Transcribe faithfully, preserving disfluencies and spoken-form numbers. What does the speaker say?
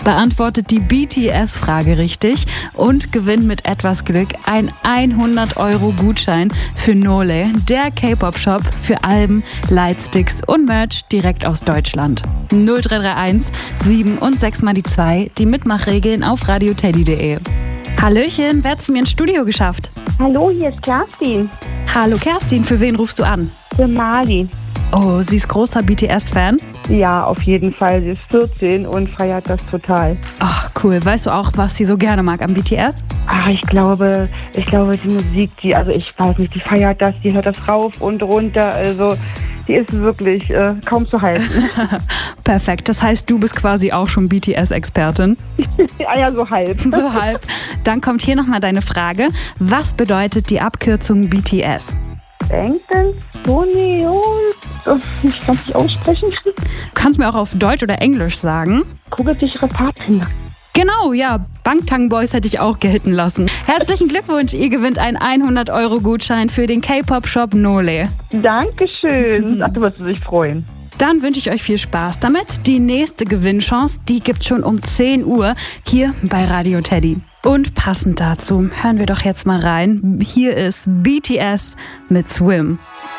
beantwortet die B T S-Frage richtig und gewinnt mit etwas Glück einen hundert Euro Gutschein für Nole, der K-Pop-Shop für Alben, Lightsticks und Merch direkt aus Deutschland. null drei drei eins sieben und sechs mal die zwei, die Mitmachregeln auf radioteddy punkt de. Hallöchen, wer hat's mir ins Studio geschafft? Hallo, hier ist Kerstin. Hallo Kerstin, für wen rufst du an? Für Mali. Oh, sie ist großer B T S-Fan? Ja, auf jeden Fall. Sie ist vierzehn und feiert das total. Ach, cool. Weißt du auch, was sie so gerne mag am B T S? Ah, ich glaube, ich glaube, die Musik, die, also ich weiß nicht, die feiert das, die hört das rauf und runter, also die ist wirklich äh, kaum zu halten. Perfekt, das heißt, du bist quasi auch schon B T S-Expertin? Ja, ja, so halb. So halb. Dann kommt hier nochmal deine Frage. Was bedeutet die Abkürzung B T S? Bangtan Sonyeon. Ich kann es nicht aussprechen. Du kannst mir auch auf Deutsch oder Englisch sagen. Kugelsichere Pfadfinder. Genau, ja. Bangtan Boys hätte ich auch gelten lassen. Herzlichen Glückwunsch, ihr gewinnt einen hundert Euro Gutschein für den K-Pop-Shop Nole. Dankeschön. Ach, du wirst dich freuen. Dann wünsche ich euch viel Spaß damit. Die nächste Gewinnchance, die gibt's schon um zehn Uhr hier bei Radio Teddy. Und passend dazu hören wir doch jetzt mal rein. Hier ist B T S mit Swim.